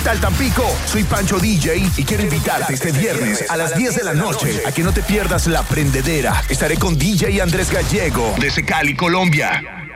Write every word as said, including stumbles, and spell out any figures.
tal Tampico? Soy Pancho D J y quiero invitarte este viernes a las diez de la noche a que no te pierdas La Prendedera. Estaré con D J Andrés Gallego desde Cali, Colombia.